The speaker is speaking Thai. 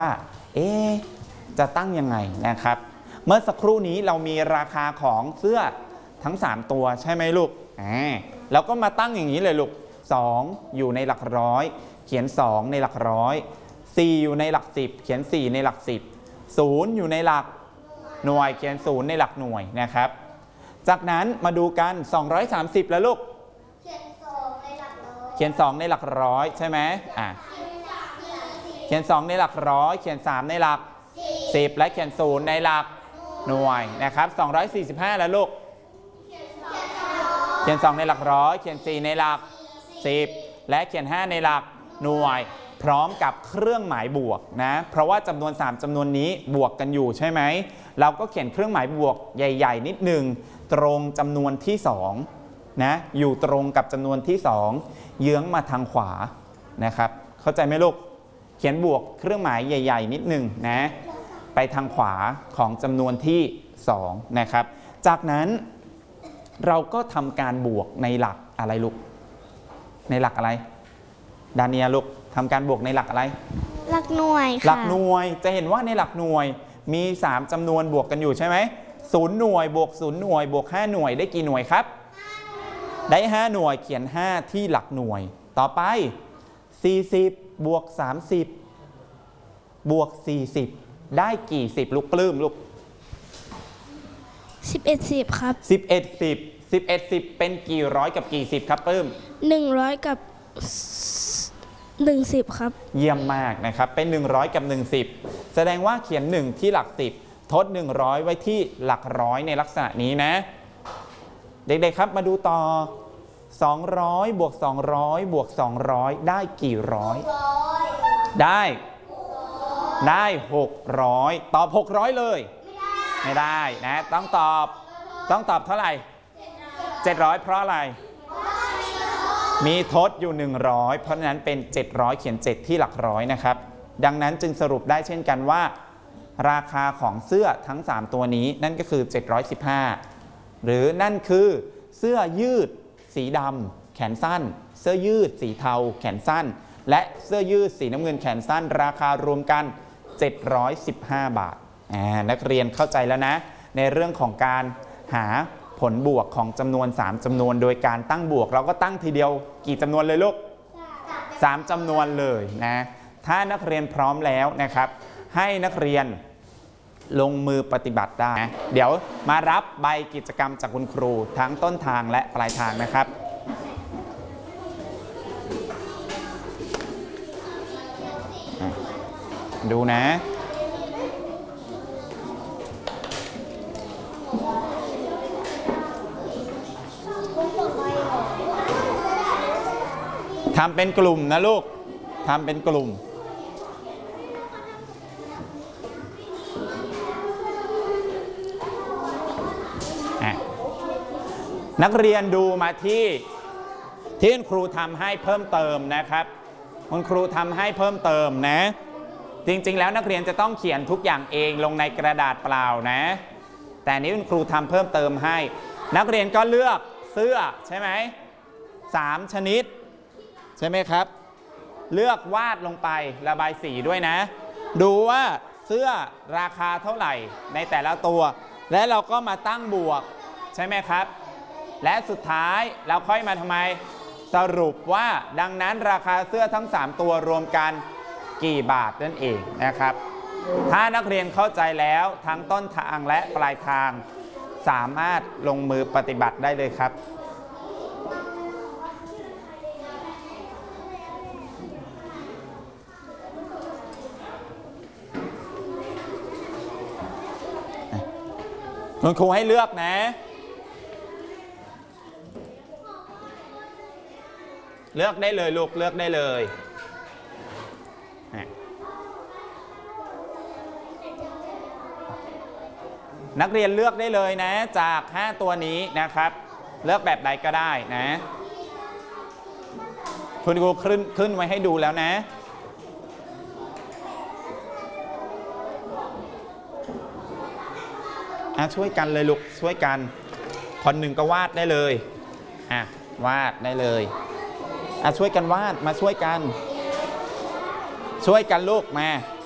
จะตั้งยังไงนะครับเมื่อสักครู่นี้เรามีราคาของเสื้อทั้ง3ตัวใช่ไหมลูกแล้วก็มาตั้งอย่างนี้เลยลูก2อยู่ในหลักร้อยเขียน2ในหลักร้อย4อยู่ในหลัก10เขียน4ในหลัก10 0อยู่ในหลักหน่วยเขียน0ในหลักหน่วยนะครับจากนั้นมาดูกัน230แล้วลูกเขียน2ในหลักร้อยเขียน2ในหลักร้อยใช่ไหมเขียน2ในหลักร้อยเขียน3ในหลัก10และเขียน0ในหลักหน่วยนะครับ245แล้วลูกเขียน2ในหลักร้อยเขียน4ในหลัก10และเขียน5ในหลักหน่วยพร้อมกับเครื่องหมายบวกนะเพราะว่าจำนวน3จำนวนนี้บวกกันอยู่ใช่ไหมเราก็เขียนเครื่องหมายบวกใหญ่ๆนิดนึงตรงจำนวนที่2นะอยู่ตรงกับจำนวนที่2เยื้องมาทางขวานะครับเข้าใจไหมลูกเขียนบวกเครื่องหมายใหญ่ๆนิดนึงนะไปทางขวาของจำนวนที่2นะครับจากนั้นเราก็ทำการบวกในหลักอะไรลูกในหลักอะไรดาเนียลูกทำการบวกในหลักอะไรหลักหน่วยค่ะหลักหน่วยจะเห็นว่าในหลักหน่วยมี3จำนวนบวกกันอยู่ใช่ไหม0หน่วยบวก0หน่วยบวก5หน่วยได้กี่หน่วยครับได้5หน่วยเขียน5ที่หลักหน่วยต่อไป40บวก30บวก40ได้กี่10ลูกปลื้มลูก 11 10ครับ 11 10เป็นกี่ร้อยกับกี่10ครับปลื้ม 100กับ10ครับเยี่ยมมากนะครับเป็น100กับ10แสดงว่าเขียน1ที่หลัก10ทด100ไว้ที่หลักร้อยในลักษณะนี้นะเด็กๆครับมาดูต่อ200บวก200บวก200ได้กี่ร้อยได้600ตอบ600เลยไม่ได้นะต้องตอบเท่าไหร่700เพราะอะไรมีทดอยู่100เพราะฉะนั้นเป็น700เขียน7ที่หลักร้อยนะครับดังนั้นจึงสรุปได้เช่นกันว่าราคาของเสื้อทั้ง3ตัวนี้นั่นก็คือ715หรือนั่นคือเสื้อยืดสีดำแขนสั้นเสื้อยืดสีเทาแขนสั้นและเสื้อยืดสีน้ำเงินแขนสั้นราคารวมกัน715 บาทนักเรียนเข้าใจแล้วนะในเรื่องของการหาผลบวกของจำนวน3จำนวนโดยการตั้งบวกเราก็ตั้งทีเดียวกี่จำนวนเลยลูก3จำนวนเลยนะถ้านักเรียนพร้อมแล้วนะครับให้นักเรียนลงมือปฏิบัติได้นะเดี๋ยวมารับใบกิจกรรมจากคุณครูทั้งต้นทางและปลายทางนะครับดูนะทำเป็นกลุ่มนะลูกทำเป็นกลุ่มนักเรียนดูมาที่คุณครูทำให้เพิ่มเติมนะครับคุณครูทำให้เพิ่มเติมนะจริงๆแล้วนักเรียนจะต้องเขียนทุกอย่างเองลงในกระดาษเปล่านะแต่นี้คุณครูทำเพิ่มเติมให้นักเรียนก็เลือกเสื้อใช่ไหม3ชนิดใช่ไหมครับเลือกวาดลงไประบายสีด้วยนะดูว่าเสื้อราคาเท่าไหร่ในแต่ละตัวและเราก็มาตั้งบวกใช่ไหมครับและสุดท้ายเราค่อยมาทำไมสรุปว่าดังนั้นราคาเสื้อทั้ง3ตัวรวมกันกี่บาทนั่นเองนะครับถ้านักเรียนเข้าใจแล้วทั้งต้นทางและปลายทางสามารถลงมือปฏิบัติได้เลยครับคุณครูให้เลือกนะเลือกได้เลยลูกเลือกได้เลยนักเรียนเลือกได้เลยนะจาก5ตัวนี้นะครับเลือกแบบใดก็ได้นะคุณครูขึ้นไว้ให้ดูแล้วนะช่วยกันเลยลูกช่วยกันคนหนึ่งก็วาดได้เลยวาดได้เลยช่วยกันวาดมาช่วยกันลูกมา